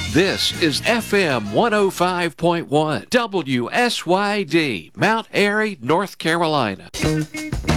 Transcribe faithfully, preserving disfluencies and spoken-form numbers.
This is F M one oh five point one W S Y D, Mount Airy, North Carolina.